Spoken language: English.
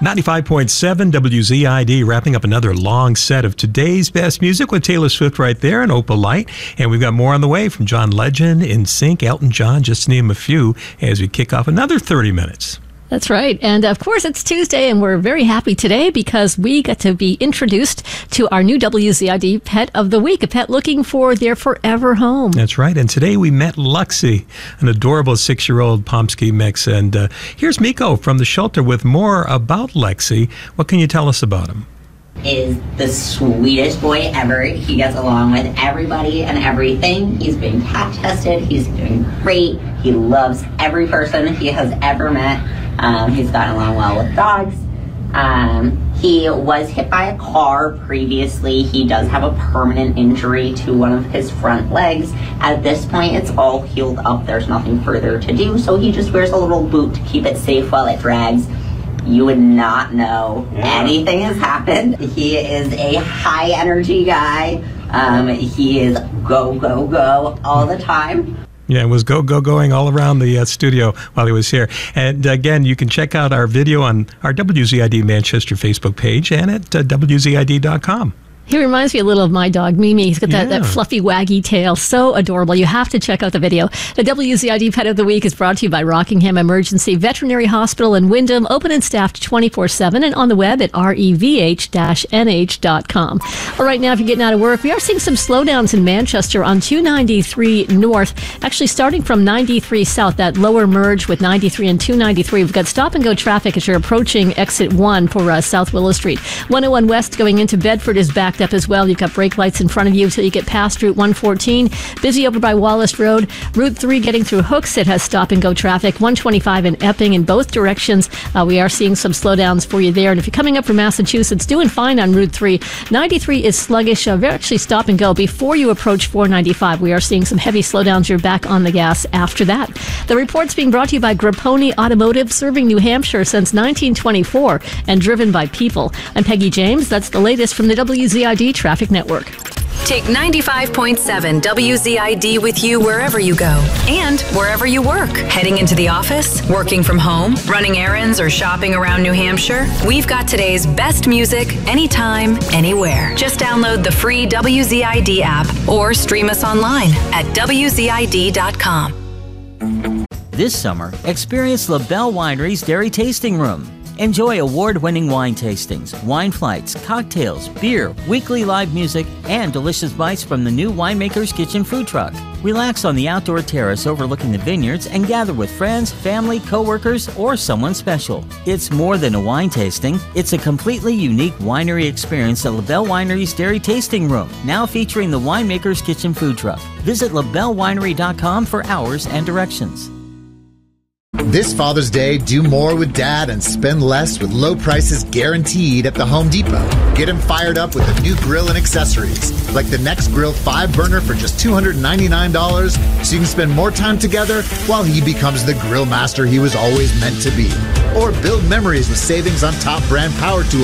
95.7 WZID, wrapping up another long set of today's best music with Taylor Swift right there and Opal Light. And we've got more on the way from John Legend, NSYNC, Elton John, just to name a few, as we kick off another 30 minutes. That's right. And of course, it's Tuesday, and we're very happy today because we got to be introduced to our new WZID Pet of the Week, a pet looking for their forever home. That's right. And today we met Luxie, an adorable 6-year-old Pomsky mix. And here's Miko from the shelter with more about Lexi. What can you tell us about him? Is the sweetest boy ever. He gets along with everybody and everything. He's being cat tested. He's doing great. He loves every person he has ever met. He's gotten along well with dogs. He was hit by a car previously. He does have a permanent injury to one of his front legs. At this point, it's all healed up. There's nothing further to do, so he just wears a little boot to keep it safe while it drags. You would not know anything has happened. He is a high energy guy. He is go, go, go all the time. Yeah, it was going all around the studio while he was here. And again, you can check out our video on our WZID Manchester Facebook page and at WZID.com. He reminds me a little of my dog, Mimi. He's got that fluffy, waggy tail. So adorable. You have to check out the video. The WZID Pet of the Week is brought to you by Rockingham Emergency Veterinary Hospital in Wyndham, open and staffed 24/7 and on the web at revh-nh.com. All right, now, if you're getting out of work, we are seeing some slowdowns in Manchester on 293 North, actually starting from 93 South, that lower merge with 93 and 293. We've got stop-and-go traffic as you're approaching exit 1 for South Willow Street. 101 West going into Bedford is backed up as well. You've got brake lights in front of you until you get past Route 114. Busy over by Wallace Road. Route 3 getting through Hooks. It has stop-and-go traffic. 125 in Epping in both directions. We are seeing some slowdowns for you there. And if you're coming up from Massachusetts, doing fine on Route 3. 93 is sluggish. Actually stop and go before you approach 495. We are seeing some heavy slowdowns. You're back on the gas after that. The report's being brought to you by Grapponi Automotive, serving New Hampshire since 1924 and driven by people. I'm Peggy James. That's the latest from the WZID Traffic Network. Take 95.7 WZID with you wherever you go and wherever you work. Heading into the office, working from home, running errands, or shopping around New Hampshire, we've got today's best music anytime, anywhere. Just download the free WZID app or stream us online at WZID.com. This summer, experience LaBelle Winery's Dairy Tasting Room. Enjoy award-winning wine tastings, wine flights, cocktails, beer, weekly live music, and delicious bites from the new Winemaker's Kitchen food truck. Relax on the outdoor terrace overlooking the vineyards and gather with friends, family, coworkers, or someone special. It's more than a wine tasting. It's a completely unique winery experience at LaBelle Winery's Dairy Tasting Room, now featuring the Winemaker's Kitchen food truck. Visit labellewinery.com for hours and directions. This Father's Day, do more with Dad and spend less with low prices guaranteed at the Home Depot. Get him fired up with a new grill and accessories, like the Next Grill 5-burner for just $299, so you can spend more time together while he becomes the grill master he was always meant to be. Or build memories with savings on top brand power tools